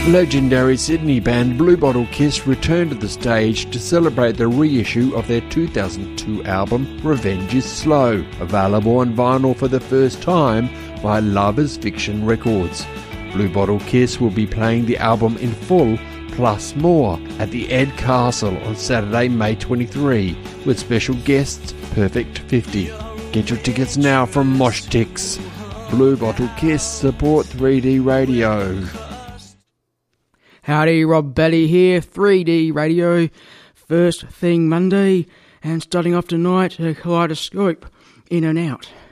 Legendary Sydney band Blue Bottle Kiss returned to the stage to celebrate the reissue of their 2002 album Revenge is Slow, available on vinyl for the first time by Love is Fiction Records. Blue Bottle Kiss will be playing the album in full plus more at the Ed Castle on Saturday, May 23, with special guests Perfect 50. Get your tickets now from Moshtix. Blue Bottle Kiss support 3D Radio. Howdy, Rob Belly here, 3D Radio, first thing Monday, and starting off tonight, a Kaleidoscope, In and Out.